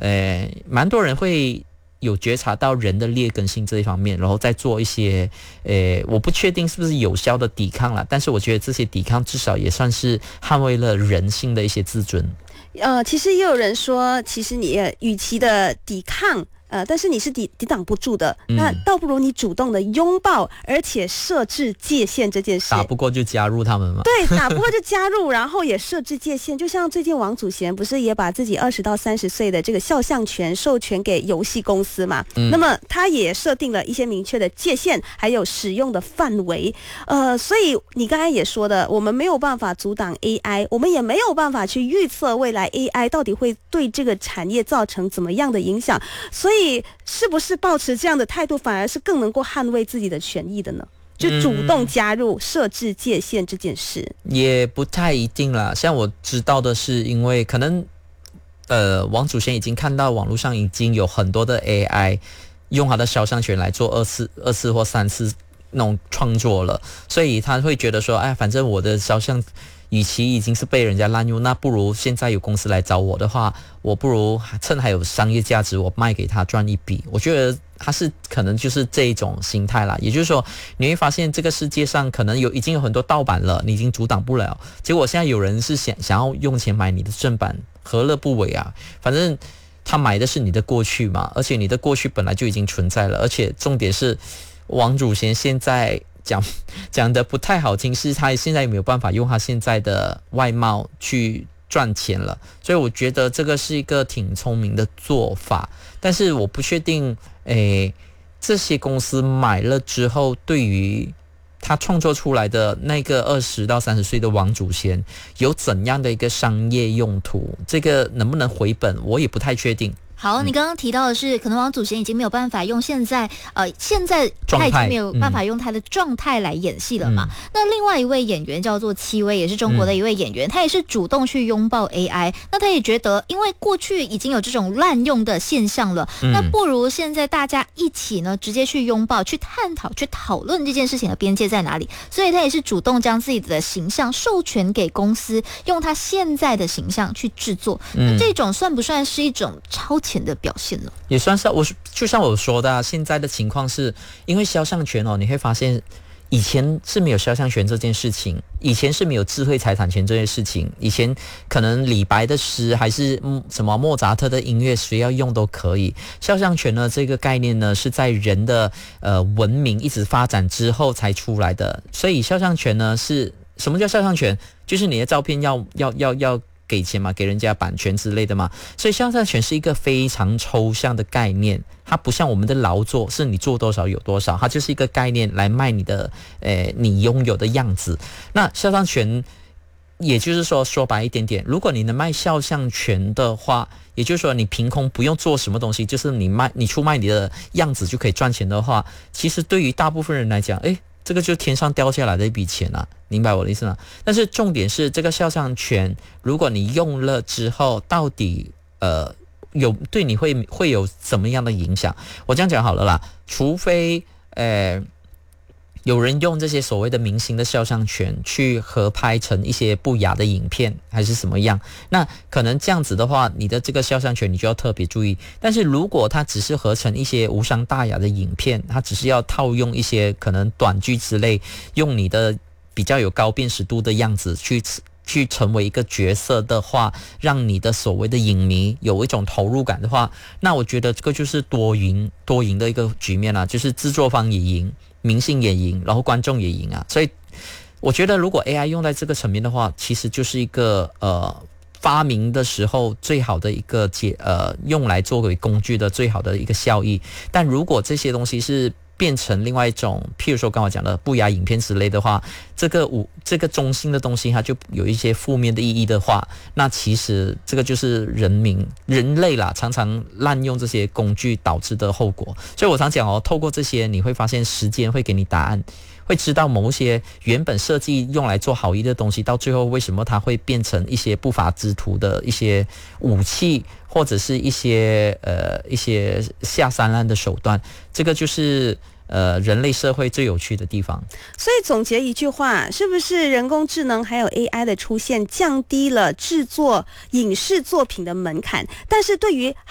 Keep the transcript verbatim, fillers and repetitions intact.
呃，蛮多人会有觉察到人的劣根性这一方面，然后再做一些，呃，我不确定是不是有效的抵抗啦，但是我觉得这些抵抗至少也算是捍卫了人性的一些自尊。 呃，其实也有人说，其实你与其的抵抗。呃，但是你是抵抵挡不住的， 嗯、 那倒不如你主动的拥抱，而且设置界限这件事。 打不过就加入他们吗？ 对，打不过就加入，然后也设置界限。就像最近王祖贤不是也把自己二十到三十岁的这个肖像权授权给游戏公司嘛？嗯，那么他也设定了一些明确的界限，还有使用的范围。呃，所以你刚才也说的，我们没有办法阻挡 A I， 我们也没有办法去预测未来 A I 到底会对这个产业造成怎么样的影响，所以。是不是抱持这样的态度反而是更能够捍卫自己的权益的呢？就主动加入设置界限这件事、 嗯、也不太一定啦。像我知道的是，因为可能呃，王祖贤已经看到网络上已经有很多的 A I 用他的肖像权来做二次二次或三次那种创作了，所以他会觉得说，哎，反正我的肖像与其已经是被人家滥用，那不如现在有公司来找我的话，我不如趁还有商业价值，我卖给他赚一笔。我觉得他是可能就是这一种心态啦。也就是说，你会发现这个世界上可能有已经有很多盗版了，你已经阻挡不了。结果现在有人是想想要用钱买你的正版，何乐不为啊？反正他买的是你的过去嘛，而且你的过去本来就已经存在了，而且重点是王祖贤现在。讲讲的不太好听，是他现在没有办法用他现在的外貌去赚钱了，所以我觉得这个是一个挺聪明的做法。但是我不确定，诶，这些公司买了之后，对于他创作出来的那个二十到三十岁的王祖贤有怎样的一个商业用途，这个能不能回本，我也不太确定。 好，你刚刚提到的是，可能王祖贤已经没有办法用现在，呃，现在他已经没有办法用他的状态来演戏了嘛、嗯？那另外一位演员叫做戚薇，也是中国的一位演员，嗯、他也是主动去拥抱 A I。那他也觉得，因为过去已经有这种滥用的现象了，嗯、那不如现在大家一起呢，直接去拥抱、去探讨、去讨论这件事情的边界在哪里。所以他也是主动将自己的形象授权给公司，用他现在的形象去制作。嗯、那这种算不算是一种超前的表现了？ 也算是。我就像我说的、啊，现在的情况是因为肖像权哦，你会发现以前是没有肖像权这件事情，以前是没有智慧财产权这件事情，以前可能李白的诗还是什么莫扎特的音乐，谁要用都可以。肖像权呢，这个概念呢，是在人的呃文明一直发展之后才出来的。所以肖像权呢，是什么叫肖像权？就是你的照片要要要要。给钱嘛，给人家版权之类的嘛，所以肖像权是一个非常抽象的概念，它不像我们的劳作，是你做多少有多少，它就是一个概念来卖你的，呃，你拥有的样子。那肖像权，也就是说说白一点点，如果你能卖肖像权的话，也就是说你凭空不用做什么东西，就是你卖你出卖你的样子就可以赚钱的话，其实对于大部分人来讲，诶。这个就是天上掉下来的一笔钱啊，明白我的意思吗？但是重点是这个肖像权，如果你用了之后，到底呃有对你会会有怎么样的影响？我这样讲好了啦，除非呃有人用这些所谓的明星的肖像权去合拍成一些不雅的影片，还是什么样，那可能这样子的话，你的这个肖像权你就要特别注意。但是如果它只是合成一些无伤大雅的影片，它只是要套用一些可能短剧之类，用你的比较有高辨识度的样子去去成为一个角色的话，让你的所谓的影迷有一种投入感的话，那我觉得这个就是多赢多赢的一个局面啦，就是制作方也赢，明星也赢，然后观众也赢啊。所以我觉得如果 A I 用在这个层面的话，其实就是一个呃发明的时候最好的一个解呃用来作为工具的最好的一个效益。但如果这些东西是变成另外一种，譬如说刚才讲的不雅影片之类的话，这个五这个中心的东西它就有一些负面的意义的话，那其实这个就是人民人类啦常常滥用这些工具导致的后果。所以我常讲哦，透过这些你会发现时间会给你答案，会知道某些原本设计用来做好意的东西，到最后为什么它会变成一些不法之徒的一些武器，或者是一些呃一些下三滥的手段。这个就是呃人类社会最有趣的地方。 所以总结一句话，是不是人工智能还有 A I 的出现降低了制作影视作品的门槛，但是对于